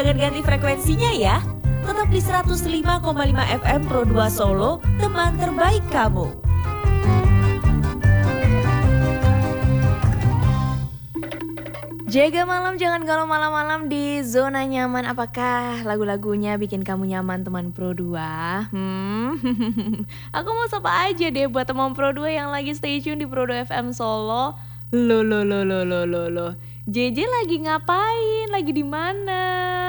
Jangan ganti frekuensinya ya. Tetap di 105,5 FM Pro 2 Solo, teman terbaik kamu. Jaga malam, jangan galau malam-malam di zona nyaman. Apakah lagu-lagunya bikin kamu nyaman teman Pro 2? Aku mau sapa aja deh buat teman Pro 2 yang lagi stay tune di Pro 2 FM Solo. Loh. JJ lagi ngapain? Lagi di mana?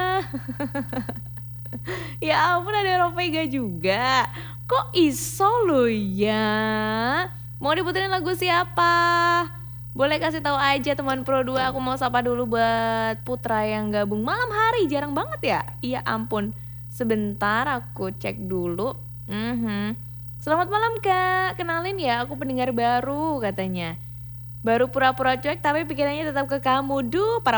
Ya ampun, ada Rovega juga. Kok iso lo ya? Mau diputerin lagu siapa? Boleh kasih tahu aja teman Pro 2. Aku mau sapa dulu buat Putra yang gabung malam hari. Jarang banget ya? Iya ampun. Sebentar aku cek dulu. Selamat malam Kak. Kenalin ya, aku pendengar baru katanya. Baru pura-pura cuek tapi pikirannya tetap ke kamu. Duh, parah.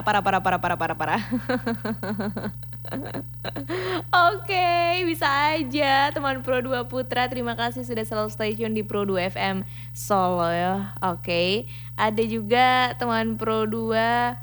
Oke, bisa aja teman Pro 2 Putra. Terima kasih sudah selalu stay tune di Pro 2 FM Solo ya. Oke. Ada juga teman Pro 2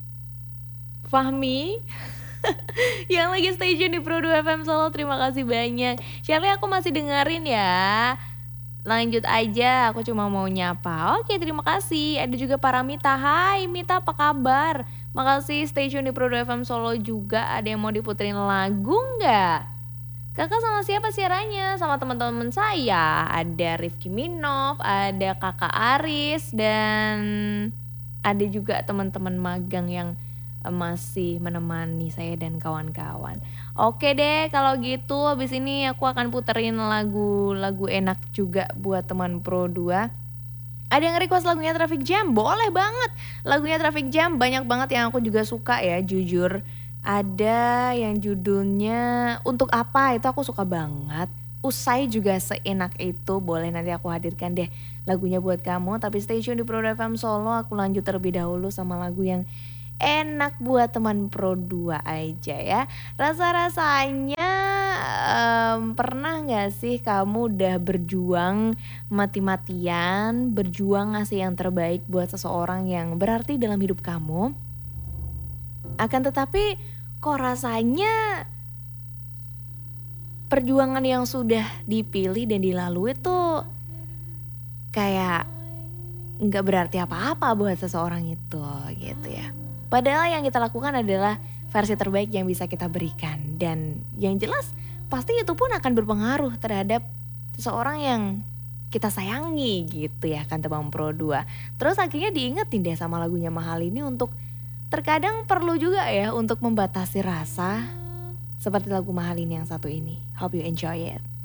Fahmi yang lagi stay tune di Pro 2 FM Solo. Terima kasih banyak. Shirley, aku masih dengerin ya. Lanjut aja, aku cuma mau nyapa. Oke, terima kasih. Ada juga Paramita. Hai Mita, apa kabar? Makasih stay tune di Pro 2 FM Solo juga. Ada yang mau diputerin lagu nggak? Kakak sama siapa siarannya? Sama teman-teman saya. Ada Rifki Minov, ada Kakak Aris, dan ada juga teman-teman magang yang masih menemani saya dan kawan-kawan. Oke deh, kalau gitu habis ini aku akan puterin lagu-lagu enak juga buat teman Pro 2. Ada yang request lagunya Traffic Jam? Boleh banget. Lagunya Traffic Jam banyak banget yang aku juga suka ya, jujur. Ada yang judulnya Untuk Apa, itu aku suka banget. Usai juga seenak itu. Boleh nanti aku hadirkan deh lagunya buat kamu. Tapi stay tune di Pro 2 FM Solo. Aku lanjut terlebih dahulu sama lagu yang enak buat teman Pro 2 aja ya. Rasa-rasanya pernah gak sih kamu udah berjuang mati-matian, berjuang ngasih yang terbaik buat seseorang yang berarti dalam hidup kamu, akan tetapi kok rasanya perjuangan yang sudah dipilih dan dilalui tuh kayak gak berarti apa-apa buat seseorang itu gitu ya. Padahal yang kita lakukan adalah versi terbaik yang bisa kita berikan. Dan yang jelas pasti itu pun akan berpengaruh terhadap seseorang yang kita sayangi gitu ya kan teman Pro 2. Terus akhirnya diingetin deh sama lagunya Mahal ini untuk terkadang perlu juga ya untuk membatasi rasa. Seperti lagu Mahal ini yang satu ini. Hope you enjoy it.